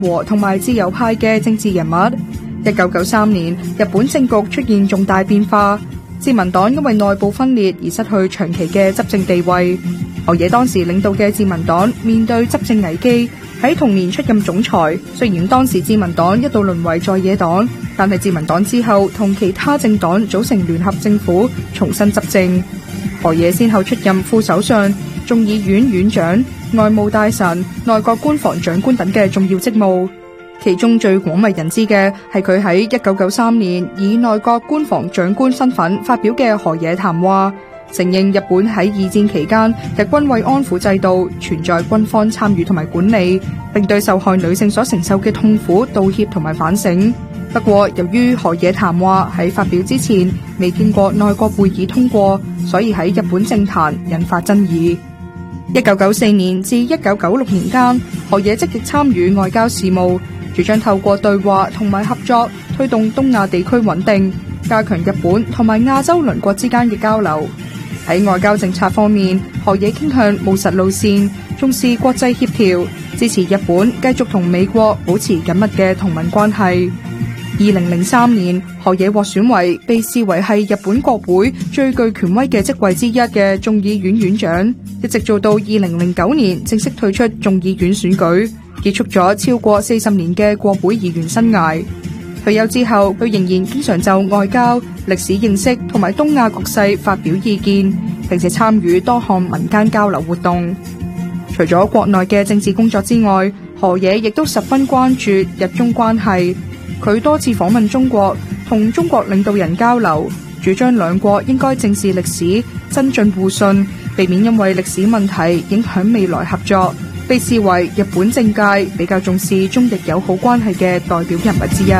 和同埋自由派嘅政治人物。1993年，日本政局出現重大變化，自民黨因為內部分裂而失去長期嘅執政地位。河野當時領導嘅自民黨面對執政危機，喺同年出任總裁。雖然當時自民黨一度淪為在野黨，但係自民黨之後同其他政黨組成聯合政府，重新執政。河野先後出任副首相、眾議院院長、外務大臣、內閣官房長官等嘅重要職務。其中最廣為人知嘅係佢喺1993年以內閣官房長官身份發表嘅河野談話，承認日本喺二戰期間日軍慰安婦制度存在軍方參與同埋管理，並對受害女性所承受嘅痛苦道歉同埋反省。不過由於河野談話喺發表之前未經過內閣會議通過，所以喺日本政壇引發爭議。1994年至1996年間，河野積極參與外交事務，主張透過對話同埋合作推動東亞地區穩定，加強日本同埋亞洲鄰國之間嘅交流。喺外交政策方面，河野傾向務實路線，重視國際協調，支持日本繼續同美國保持緊密嘅同盟關係。2003年，河野獲選為被視為係日本國會最具權威嘅職位之一嘅眾議院院長，一直做到2009年正式退出眾議院選舉，結束咗超過40年嘅國會議員生涯。退休之後，佢仍然經常就外交、歷史認識同埋東亞局勢發表意見，並且參與多項民間交流活動。除咗國內嘅政治工作之外，河野亦都十分關注日中關係。佢多次訪問中國，同中國領導人交流，主張兩國應該正視歷史，增進互信，避免因為歷史問題影響未來合作，被視為日本政界比較重視中日友好關係嘅代表人物之一。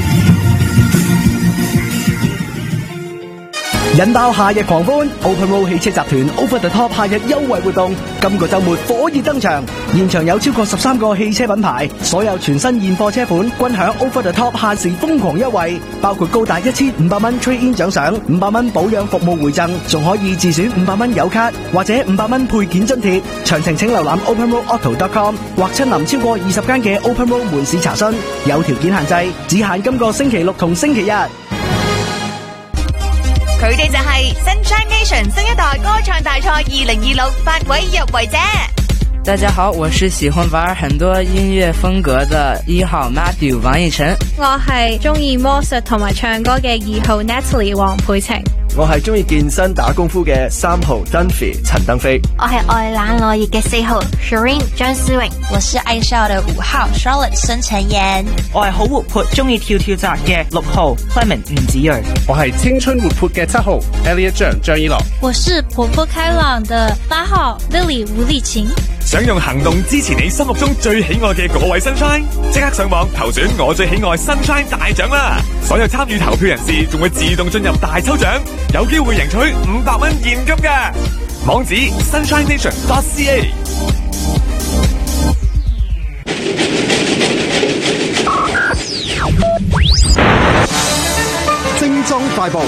引爆夏日狂歡 ，OpenRoad 汽車集團 Over the Top 夏日優惠活動，今個週末火熱登場，現場有超過13個汽車品牌，所有全新現貨車款均享 Over the Top 限時瘋狂優惠，包括高達1500蚊 Trade-in 獎賞、500蚊保養服務回贈，仲可以自選500蚊油卡或者500蚊配件津貼。詳情請瀏覽 OpenRoadAuto.com 或親臨超過20間嘅 OpenRoad 門市查詢，有條件限制，只限今個星期六同星期日。 佢哋就係 Sunshine Nation 新一代歌唱大賽2026 8位入圍者。 大家好，我是喜歡玩很多音樂風格的1號 Matthew 王奕晨。 我係中意魔術同埋唱歌嘅2號 Natalie 黃佩晴。 我係中意健身打功夫嘅3號 Dunphy 陳登飛。 我係愛冷愛熱嘅4號 Shireen 張思穎。 我是愛笑的5號 Charlotte 孫晨妍。 我係好活潑中意跳跳紮嘅6號 Clement 吳子睿。 我係青春活潑嘅7號 Elliot 張依樂。 我是活潑開朗的8號 Lily 吳麗琴。 想用行動支持你心目中最喜愛嘅嗰位 Sunshine， 即刻上網投選我最喜愛 Sunshine 大獎啦！所有參與投票人士仲會自動進入大抽獎，有機會贏取500蚊現金嘅。網址 sunshinenation.ca。 精裝快報。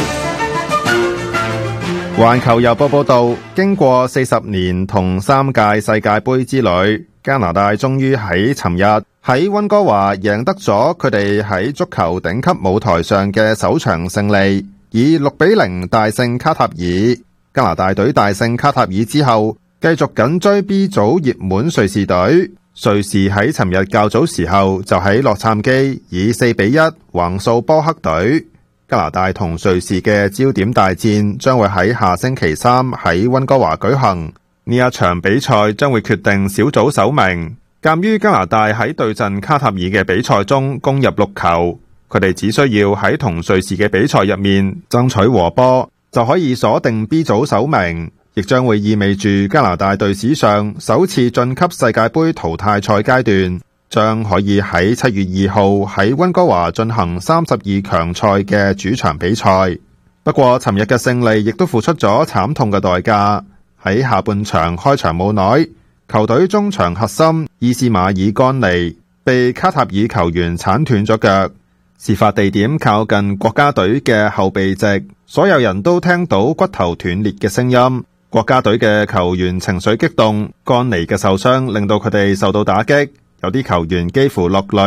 環球郵報報道，經過40年同3屆世界盃之旅，加拿大終於喺尋日喺溫哥華贏得咗佢哋喺足球頂級舞台上嘅首場勝利，以6-0大勝卡塔爾。加拿大隊大勝卡塔爾之後，繼續緊追 B 組熱門瑞士隊。瑞士喺尋日較早時候就喺洛杉磯以4-1橫掃波克隊。加拿大同瑞士嘅焦點大戰將會喺下星期3喺溫哥華舉行，呢一場比賽將會決定小組首名。鑒於加拿大喺對陣卡塔爾嘅比賽中攻入6球，佢哋只需要喺同瑞士嘅比賽入面爭取和波，就可以鎖定 B 組首名，亦將會意味住加拿大隊史上首次晉級世界盃淘汰賽階段，將可以喺7月2號喺溫哥華進行32強賽嘅主場比賽。不過尋日嘅勝利亦都付出咗慘痛嘅代價，喺下半場開場冇耐，球隊中場核心伊斯馬爾干尼被卡塔爾球員鏟斷咗腳，事發地點靠近國家隊嘅後備席，所有人都聽到骨頭斷裂嘅聲音。國家隊嘅球員情緒激動，干尼嘅受傷令到佢哋受到打擊，有啲球員幾乎落淚。